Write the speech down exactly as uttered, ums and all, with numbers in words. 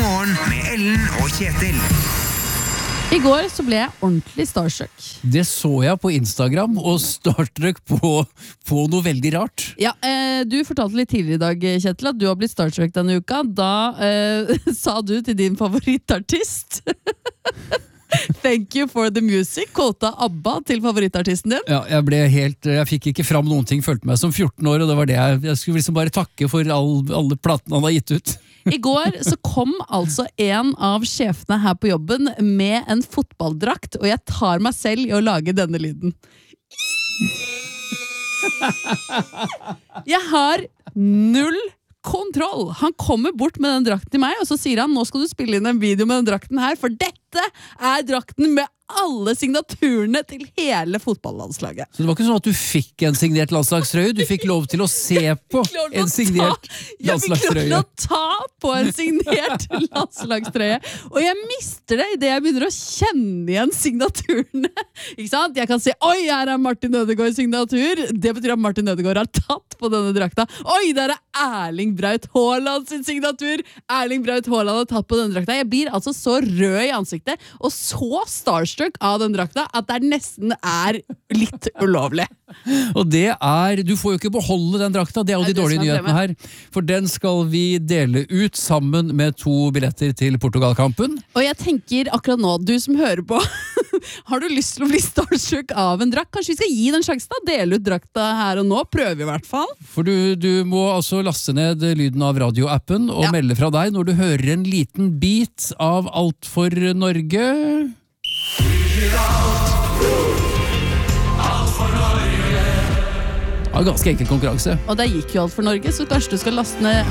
morgen med Ellen og Kjetil. I går så ble jeg ordentlig starstruck. Det så jeg på Instagram, og starstruck på, på noe veldig rart. Ja, eh, Du fortalte litt tidligere i dag, Kjetil, at du har blitt starstruck denne uka. Da eh, sa du til din favorittartist Thank you for the music. Kåta ABBA til favorittartisten din. Ja, jeg ble helt, jeg fikk ikke fram noen ting, følte meg som fjorten år, og det var det jeg, jeg skulle liksom bare takke for all, alle platene han har gitt ut. I går så kom altså en av sjefene her på jobben med en fotballdrakt, og jeg tar meg selv i å lage denne lyden. Jeg har null kontroll. Han kommer bort med den drakten til meg, og så sier han, nå skal du spille inn en video med den drakten her, for dette er drakten med alle signaturene til hele fotballandslaget. Så det var ikke sånn at du fikk en signert landslagstrøye, du fikk lov til å se på en signert landslagstrøye. Jeg fikk lov til å ta på en signert landslagstrøye, og jeg mister det i det jeg begynner å kjenne igjen signaturene. Ikke sant? Jeg kan si, oi, her er Martin Ødegaard signatur. Det betyr at Martin Ødegaard har tatt på denne drakta. Oi, der er Erling Braut Haaland sin signatur. Erling Braut Haaland har tatt på denne drakta. Jeg blir altså så rød i ansiktet, og så starstruck av den drakta at det nesten er litt ulovlig. Og det er, du får jo ikke beholde den drakta, det er jo de dårlige nyhetene her. For den skal vi dele ut sammen med to billetter til Portugal-kampen. Og jeg tenker akkurat nå, du som hører på, har du lyst til å bli starstruck av en drakt? Kanskje vi skal gi den sjansen da? Dele ut drakta her og nå, prøve i hvert fall. For du, du må altså laste ned lyden av radioappen og ja. Melde fra deg når du hører en liten bit av Alt for Norge. Ja, ganske enkel konkurranse. Og det gikk jo Alt for Norge, så kanskje du skal laste ned